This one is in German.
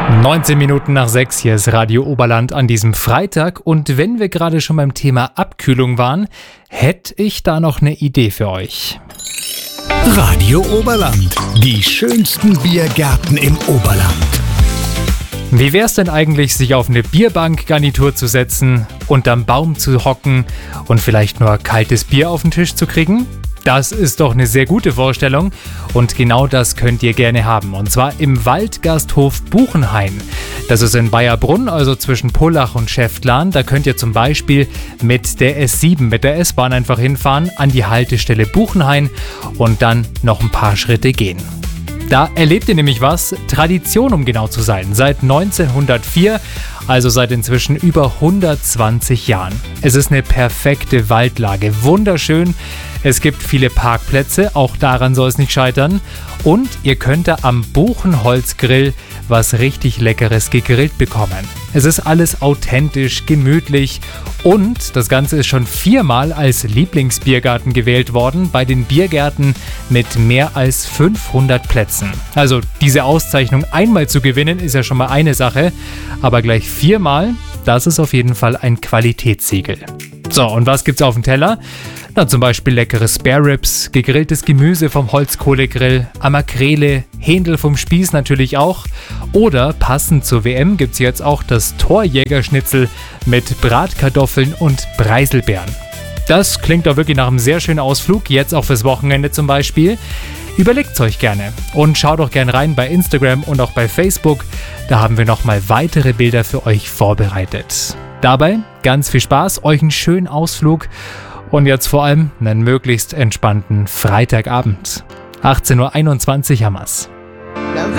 19 Minuten nach 6, hier ist Radio Oberland an diesem Freitag. Und wenn wir gerade schon beim Thema Abkühlung waren, hätte ich da noch eine Idee für euch. Radio Oberland, die schönsten Biergärten im Oberland. Wie wär's denn eigentlich, sich auf eine Bierbankgarnitur zu setzen, unterm Baum zu hocken und vielleicht nur kaltes Bier auf den Tisch zu kriegen? Das ist doch eine sehr gute Vorstellung und genau das könnt ihr gerne haben. Und zwar im Waldgasthof Buchenhain. Das ist in Bayerbrunn, also zwischen Pullach und Schäftlarn. Da könnt ihr zum Beispiel mit der S7, mit der S-Bahn einfach hinfahren an die Haltestelle Buchenhain und dann noch ein paar Schritte gehen. Da erlebt ihr nämlich was, Tradition um genau zu sein, seit 1904, also seit inzwischen über 120 Jahren. Es ist eine perfekte Waldlage, wunderschön, es gibt viele Parkplätze, auch daran soll es nicht scheitern und ihr könnt da am Buchenholzgrill was richtig Leckeres gegrillt bekommen. Es ist alles authentisch, gemütlich und das Ganze ist schon 4-mal als Lieblingsbiergarten gewählt worden bei den Biergärten mit mehr als 500 Plätzen. Also diese Auszeichnung einmal zu gewinnen ist ja schon mal eine Sache, aber gleich 4-mal, das ist auf jeden Fall ein Qualitätssiegel. So, und was gibt's auf dem Teller? Na, zum Beispiel leckere Spare Ribs, gegrilltes Gemüse vom Holzkohlegrill, Makrele, Händel vom Spieß natürlich auch. Oder passend zur WM gibt's jetzt auch das Torjägerschnitzel mit Bratkartoffeln und Preiselbeeren. Das klingt doch wirklich nach einem sehr schönen Ausflug, jetzt auch fürs Wochenende zum Beispiel. Überlegt's euch gerne und schaut doch gerne rein bei Instagram und auch bei Facebook. Da haben wir nochmal weitere Bilder für euch vorbereitet. Dabei ganz viel Spaß, euch einen schönen Ausflug und jetzt vor allem einen möglichst entspannten Freitagabend. 18:21 Uhr haben wir's.